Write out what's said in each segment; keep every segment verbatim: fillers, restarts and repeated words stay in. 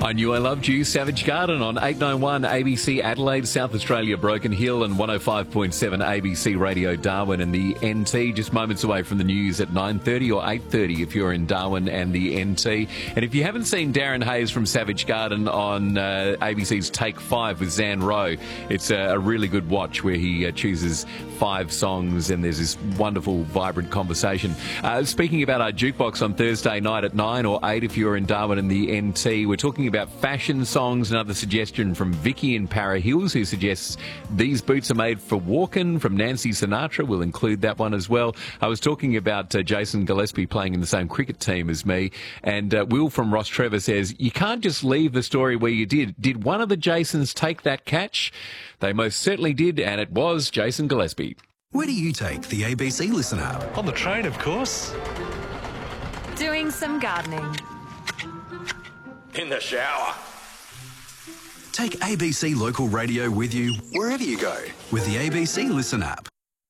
I knew I loved you, Savage Garden on eight ninety-one A B C Adelaide, South Australia, Broken Hill, and one oh five point seven A B C Radio Darwin and the N T. Just moments away from the news at nine thirty or eight thirty if you're in Darwin and the N T. And if you haven't seen Darren Hayes from Savage Garden on uh, A B C's Take Five with Zan Rowe, it's a, a really good watch where he uh, chooses five songs and there's this wonderful, vibrant conversation. Uh, speaking about our jukebox on Thursday night at nine or eight if you're in Darwin and the N T, we're talking about fashion songs. Another suggestion from Vicky in Para Hills, who suggests these boots are made for walking, from Nancy Sinatra. We'll include that one as well. I was talking about uh, Jason Gillespie playing in the same cricket team as me, and uh, Will from Ross Trevor says, you can't just leave the story where you did. Did one of the Jasons take that catch? They most certainly did, and it was Jason Gillespie. Where do you take the A B C Listen app? On the train, of course. Doing some gardening. In the shower. Take A B C Local Radio with you wherever you go with the A B C Listen app.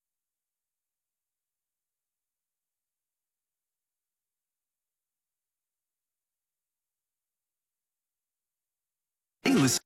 Listen.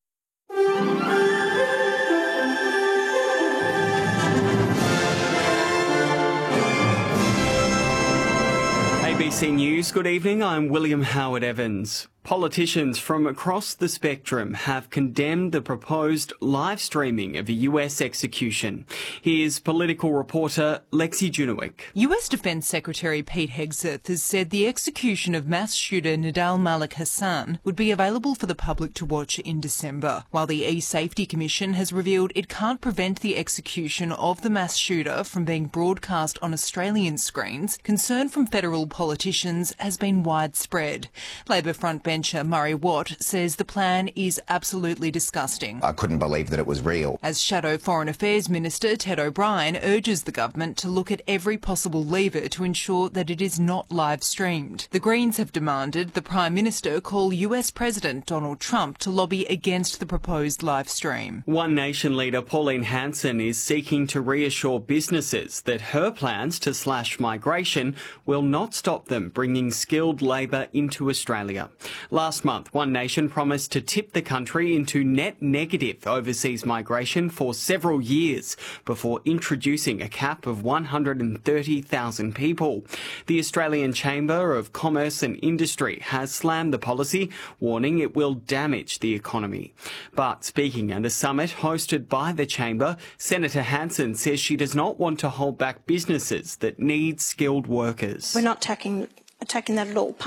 A B C News, good evening. I'm William Howard Evans. Politicians from across the spectrum have condemned the proposed live streaming of a U S execution. Here's political reporter Lexi Junowick. U S Defence Secretary Pete Hegseth has said the execution of mass shooter Nidal Malik Hassan would be available for the public to watch in December, while the E-Safety Commission has revealed it can't prevent the execution of the mass shooter from being broadcast on Australian screens. Concern from federal politicians has been widespread. Labor frontbencher Murray Watt says the plan is absolutely disgusting. I couldn't believe that it was real. As Shadow Foreign Affairs Minister Ted O'Brien urges the government to look at every possible lever to ensure that it is not live streamed. The Greens have demanded the Prime Minister call U S President Donald Trump to lobby against the proposed live stream. One Nation leader Pauline Hanson is seeking to reassure businesses that her plans to slash migration will not stop them bringing skilled labour into Australia. Last month, One Nation promised to tip the country into net negative overseas migration for several years before introducing a cap of one hundred thirty thousand people. The Australian Chamber of Commerce and Industry has slammed the policy, warning it will damage the economy. But speaking at a summit hosted by the Chamber, Senator Hanson says she does not want to hold back businesses that need skilled workers. We're not attacking, attacking that at all.